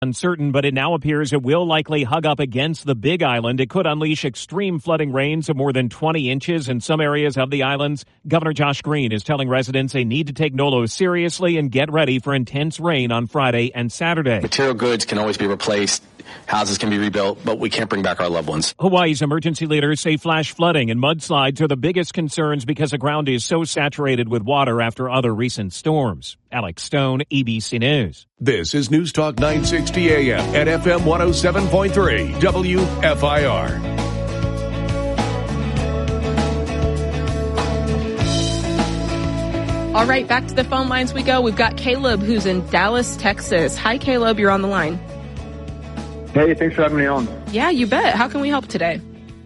Uncertain, but it now appears it will likely hug up against the Big Island. It could unleash extreme flooding rains of more than 20 inches in some areas of the islands. Governor Josh Green is telling residents they need to take NOLO seriously and get ready for intense rain on Friday and Saturday. Material goods can always be replaced. Houses can be rebuilt, but we can't bring back our loved ones. Hawaii's emergency leaders say flash flooding and mudslides are the biggest concerns because the ground is so saturated with water after other recent storms. Alex Stone, ABC News. This is News Talk 960 AM at FM 107.3 WFIR. All right, back to the phone lines we go. We've got Caleb, who's in Dallas, Texas. Hi, Caleb. You're on the line. Hey, thanks for having me on. Yeah, you bet. How can we help today?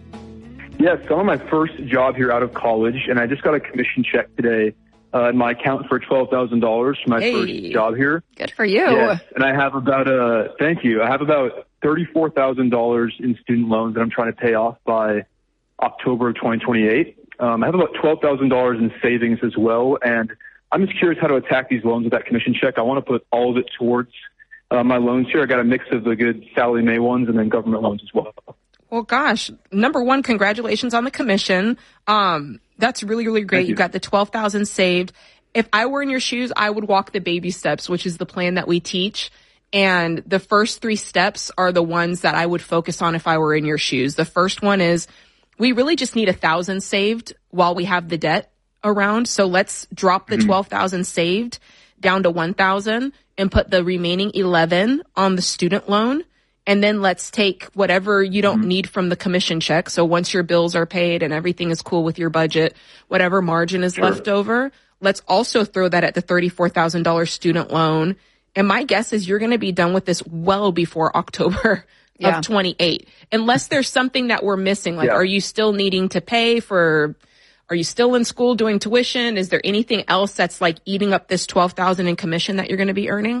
Yes, so I'm on my first job here out of college, and I just got a commission check today in my account for $12,000 for my first job here. Good for you. Yes, and I have about thank you. I have about $34,000 in student loans that I'm trying to pay off by October of 2028. I have about $12,000 in savings as well, and I'm just curious how to attack these loans with that commission check. I want to put all of it towards my loans here. I got a mix of the good Sallie Mae ones and then government loans as well. Well, gosh, number one, congratulations on the commission. That's really, really great. You got the $12,000 saved. If I were in your shoes, I would walk the baby steps, which is the plan that we teach. And the first 3 steps are the ones that I would focus on if I were in your shoes. The first one is we really just need $1,000 saved while we have the debt around. So let's drop the $12,000 saved down to $1,000 and put the remaining $11,000 on the student loan. And then let's take whatever you don't need from the commission check. So once your bills are paid and everything is cool with your budget, whatever margin is left over, let's also throw that at the $34,000 student loan. And my guess is you're going to be done with this well before October of 28, unless there's something that we're missing. Like, are you still needing to pay for, are you still in school doing tuition? Is there anything else that's like eating up this $12,000 in commission that you're going to be earning?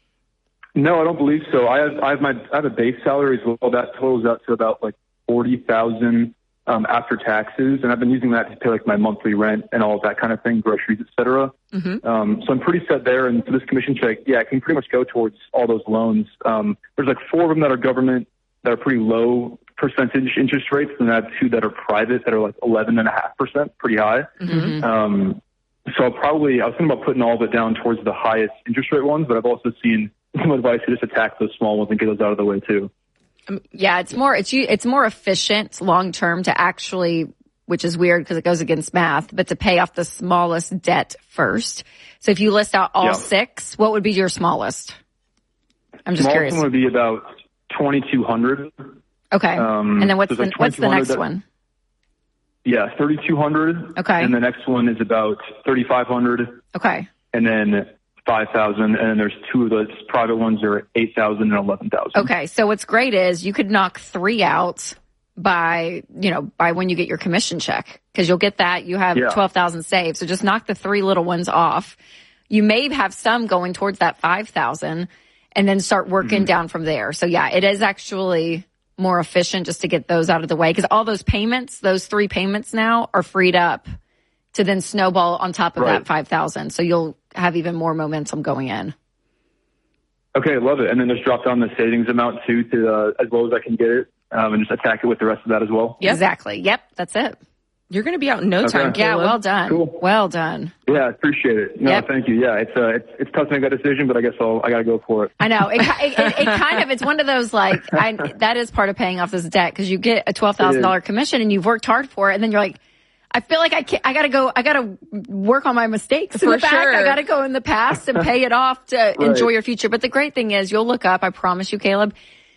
No, I don't believe so. I have a base salary as well. That totals out to about like $40,000 after taxes, and I've been using that to pay like my monthly rent and all of that kind of thing, groceries, etc. So I'm pretty set there. And for this commission check, I can pretty much go towards all those loans. There's like 4 of them that are government that are pretty low percentage interest rates, and I have 2 that are private that are like 11.5%, pretty high. So I was thinking about putting all of it down towards the highest interest rate ones, but I've also seen some advice to just attack those small ones and get those out of the way too. Yeah, it's more efficient long term to actually, which is weird because it goes against math, but to pay off the smallest debt first. So if you list out all 6, what would be your smallest? I'm just curious. Smallest one would be about $2,200. Okay. And then what's the next one? Yeah, $3,200. Okay. And the next one is about $3,500. Okay. And then $5,000, and then there's 2 of those private ones are $8,000 and $11,000. Okay, so what's great is you could knock 3 out by when you get your commission check, because you'll get that. You have $12,000 saved, so just knock the 3 little ones off. You may have some going towards that $5,000, and then start working down from there. So it is actually more efficient just to get those out of the way, because all those payments, those 3 payments now are freed up to then snowball on top of that $5,000. So you'll have even more momentum going in. Okay, love it. And then just drop down the savings amount too, to as low as I can get it, and just attack it with the rest of that as well. Yep. Exactly. Yep, that's it. You're going to be out in no time, Caleb. Yeah, well done. Cool. Well done. Yeah, I appreciate it. No, thank you. Yeah, it's tough to make that decision, but I guess I got to go for it. I know. It kind of, it's one of those that is part of paying off this debt, because you get a $12,000 commission and you've worked hard for it, and then you're like, I feel like I gotta work on my mistakes in the back. I gotta go in the past and pay it off to enjoy your future. But the great thing is you'll look up, I promise you, Caleb,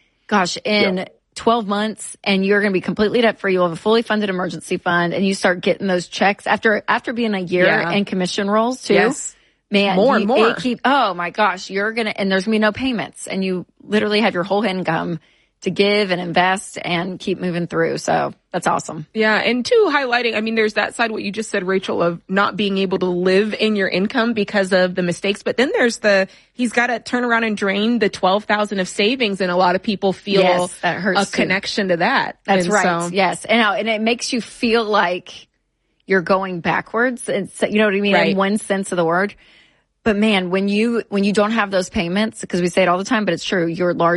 in 12 months, and you're going to be completely debt free. You'll have a fully funded emergency fund, and you start getting those checks after being a year in commission rolls too. Yes. Man, more. Oh my gosh, and there's going to be no payments, and you literally have your whole income to give and invest and keep moving through. So that's awesome. Yeah. And highlighting, there's that side, what you just said, Rachel, of not being able to live in your income because of the mistakes. But then there's he's got to turn around and drain the $12,000 of savings. And a a lot of people feel that hurts connection to that. That's right. So, yes. And it makes you feel like you're going backwards. It's, you know what I mean? Right. In one sense of the word. But man, when you don't have those payments, because we say it all the time, but it's true, your large